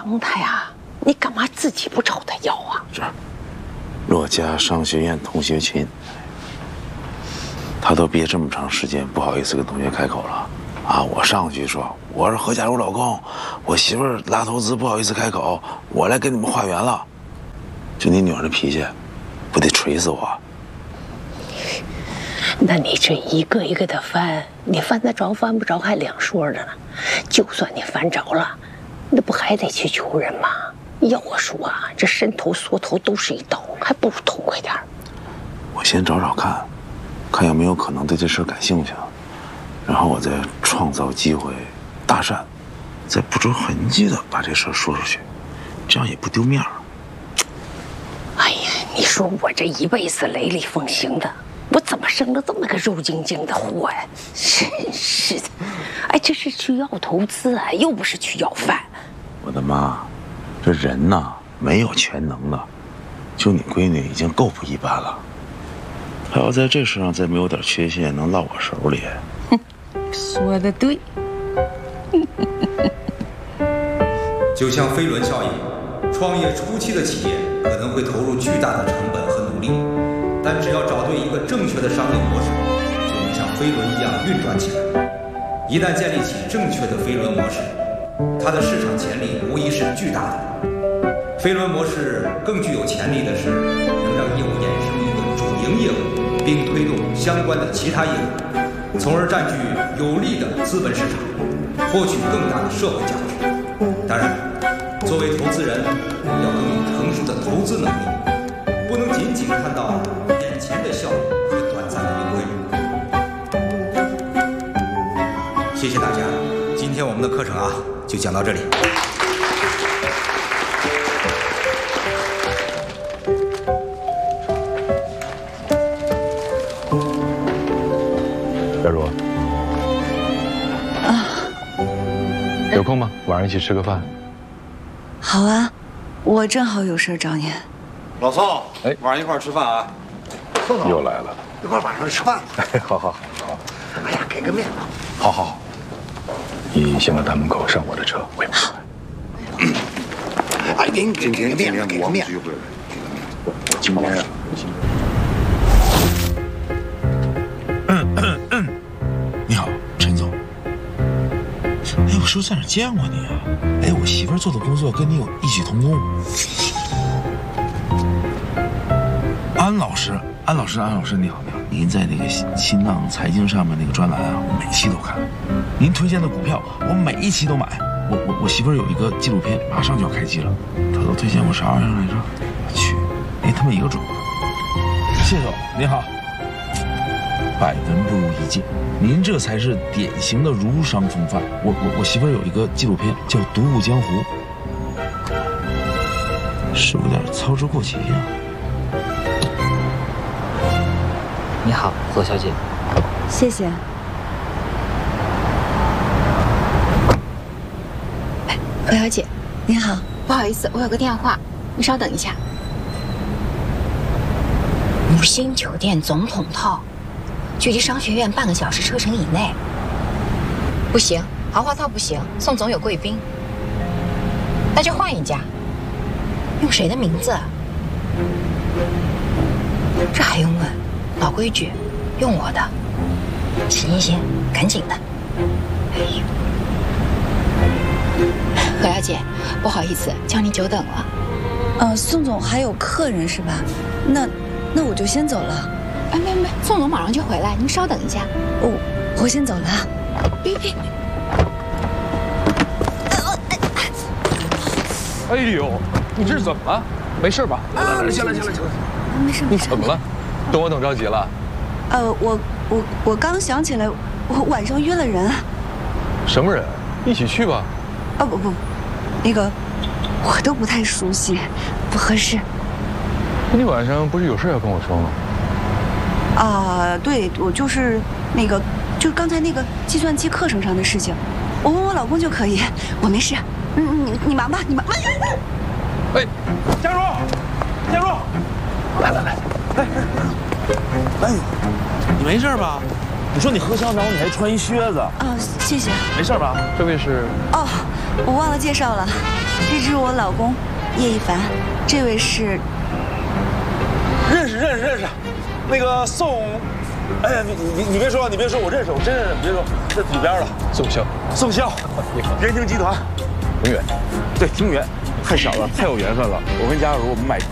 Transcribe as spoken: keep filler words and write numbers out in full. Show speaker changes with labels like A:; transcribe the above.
A: 帮他呀，你干嘛自己不找他要啊？
B: 是，若家商学院同学群，他都毕业这么长时间，不好意思跟同学开口了。啊，我上去说我是何家茹老公，我媳妇儿拉投资，不好意思开口，我来给你们化缘了。就你女儿的脾气，不得锤死我？
A: 那你这一个一个的翻，你翻得着翻不着还两说着呢。就算你翻着了，那不还得去求人吗？要我说啊，这伸头缩头都是一刀，还不如痛快点。
B: 我先找找看，看有没有可能对这事感兴趣，然后我再创造机会，搭讪，再不着痕迹的把这事说出去，这样也不丢面儿。
A: 哎呀，你说我这一辈子雷厉风行的，我怎么生了这么个肉晶晶的货呀？真是的，哎，这是去要投资啊，又不是去要饭。
B: 我的妈，这人呐，没有全能的，就你闺女已经够不一般了，还要在这事上再没有点缺陷，能落我手里。
A: 哼，说的对。
C: 就像飞轮效应，创业初期的企业可能会投入巨大的成本和努力，但只要找对一个正确的商业模式，就能像飞轮一样运转起来。一旦建立起正确的飞轮模式，它的市场潜力无疑是巨大的。飞轮模式更具有潜力的是，能让业务衍生一个主营业务，并推动相关的其他业务，从而占据有利的资本市场，获取更大的社会价值。当然，作为投资人，要更有成熟的投资能力，不能仅仅看到眼前的效益和短暂的盈亏。谢谢大家，今天我们的课程啊，就讲到这里。
D: 小茹，啊，有空吗？晚上一起吃个饭。
E: 好啊，我正好有事找你。
F: 老宋，哎，晚上一块儿吃饭啊！
D: 宋总又来了，
F: 一块儿晚上吃饭。
D: 好好好。
F: 哎呀，给个面子。
D: 好好好。你先到大门口上我的车，我也不回
F: 来。哎，给你给给个面子，给个面子。
D: 今天啊。
B: 你好，陈总。哎，我是不是在哪儿见过你啊？哎，我媳妇儿做的工作跟你有异曲同工。安老师，安老师，安老师，你好，你好。您在那个新浪财经上面那个专栏啊，我每期都看。您推荐的股票，我每一期都买。我我我媳妇儿有一个纪录片，马上就要开机了，她都推荐我啥玩意儿来着？我去，连他们一个准。谢总，您好。百闻不如一见，您这才是典型的儒商风范。我我我媳妇儿有一个纪录片叫《独步江湖》，是不是有点操之过急呀？
G: 你好，何小姐。
E: 谢谢。
H: 哎，何小姐，
E: 你好，
H: 不好意思，我有个电话，你稍等一下。五星酒店总统套。距离商学院半个小时车程以内。不行，豪华套不行，宋总有贵宾。那就换一家。用谁的名字？这还用问？老规矩，用我的。行行行，赶紧的。哎呦，何小姐，不好意思，叫你久等了。
E: 呃，宋总还有客人是吧？那那我就先走了。
H: 哎，没没，宋总马上就回来，您稍等一下。
E: 哦，我先走了。
H: 别别。
D: 哎呦，你这是怎么了？没事吧？
E: 啊，
D: 行了行了行了，
E: 没事没事。
D: 怎么了？等我等着急了？
E: 呃，我我我刚想起来，我晚上约了人。
D: 什么人？一起去吧。
E: 啊不不，那个我都不太熟悉，不合适。
D: 你晚上不是有事要跟我说吗？
E: 啊，对，我就是那个，就刚才那个计算机课程上的事情，我问我老公就可以，我没事。嗯，你你忙吧，你忙。
D: 哎，
F: 佳茹，佳茹，
D: 来来来，
B: 哎，哎呦，你没事吧？你说你喝香肠，你还穿一靴子。
E: 啊，谢谢。
B: 没事吧？
D: 这位是？
E: 哦，我忘了介绍了， 这是我老公叶一凡，这位是。
B: 认识认识认识，那个宋，哎呀，你你你别说，你别说，我认识，我真认识，别说，这里边了。
D: 宋潇，
B: 宋潇，你好，人情集团，
D: 永远，
B: 对，挺远，太巧了，太有缘分了。我跟家属我们买。